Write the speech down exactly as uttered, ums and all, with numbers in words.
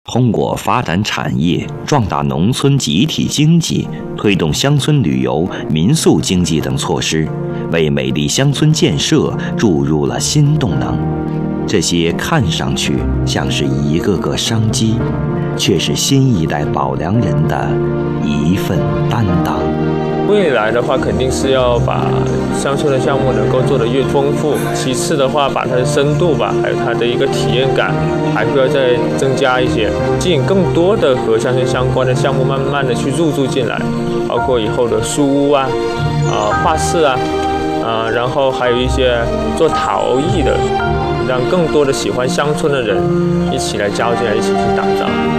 通过发展产业、壮大农村集体经济、推动乡村旅游、民宿经济等措施，为美丽乡村建设注入了新动能。这些看上去像是一个个商机，却是新一代保良人的一份担当。 未来的话，肯定是要把乡村的项目能够做得越丰富。其次的话，把它的深度吧，还有它的一个体验感，还需要再增加一些，吸引更多的和乡村相关的项目，慢慢的去入驻进来，包括以后的书屋啊、啊画室啊、啊，然后还有一些做陶艺的，让更多的喜欢乡村的人一起来加入进来，一起去打造。